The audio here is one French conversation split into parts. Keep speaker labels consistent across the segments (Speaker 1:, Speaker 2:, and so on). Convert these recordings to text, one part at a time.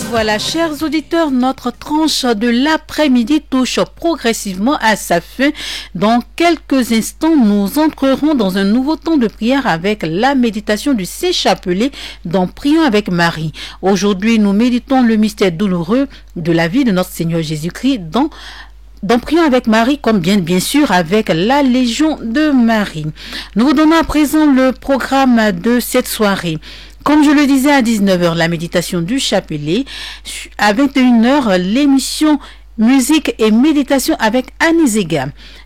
Speaker 1: Voilà, chers auditeurs, notre tranche de l'après-midi touche progressivement à sa fin. Dans quelques instants, nous entrerons dans un nouveau temps de prière avec la méditation du Saint-Chapelet dans Prions avec Marie. Aujourd'hui, nous méditons le mystère douloureux de la vie de notre Seigneur Jésus-Christ dans Prions avec Marie, comme bien sûr avec la Légion de Marie. Nous vous donnons à présent le programme de cette soirée. Comme je le disais, à 19h, la méditation du chapelet. À 21h, l'émission Musique et méditation avec Annie Zega.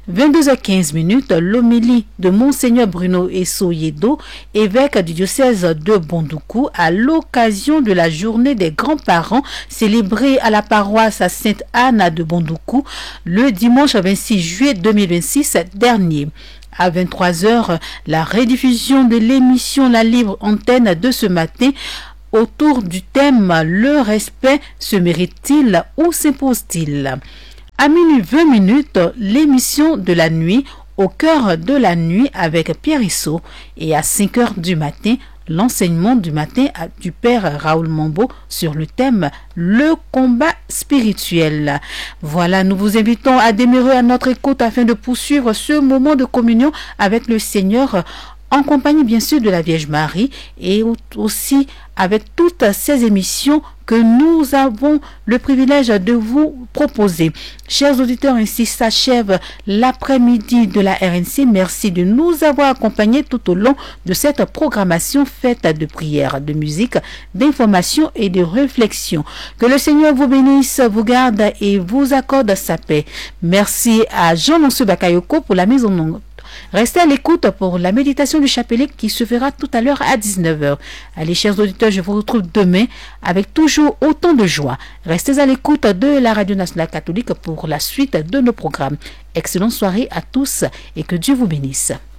Speaker 1: 22h15, l'homélie de Monseigneur Bruno Essoyedo, évêque du diocèse de Bondoukou, à l'occasion de la journée des grands-parents célébrée à la paroisse à Sainte-Anne de Bondoukou le dimanche 26 juillet 2026 dernier. À 23h, la rediffusion de l'émission La Libre Antenne de ce matin autour du thème « Le respect se mérite-t-il ou s'impose-t-il » À minuit 20, l'émission de la nuit au cœur de la nuit avec Pierre Issot et à 5h du matin, l'enseignement du matin du père Raoul Mambo sur le thème « Le combat spirituel ». Voilà, nous vous invitons à demeurer à notre écoute afin de poursuivre ce moment de communion avec le Seigneur en compagnie bien sûr de la Vierge Marie et aussi avec toutes ces émissions que nous avons le privilège de vous proposer. Chers auditeurs, ainsi s'achève l'après-midi de la RNC. Merci de nous avoir accompagnés tout au long de cette programmation faite de prières, de musique, d'information et de réflexion. Que le Seigneur vous bénisse, vous garde et vous accorde sa paix. Merci à Jean-Monsieur Bakayoko pour la mise en onde. Restez à l'écoute pour la méditation du chapelet qui se fera tout à l'heure à 19h. Allez, chers auditeurs, je vous retrouve demain avec toujours autant de joie. Restez à l'écoute de la Radio Nationale Catholique pour la suite de nos programmes. Excellente soirée à tous et que Dieu vous bénisse.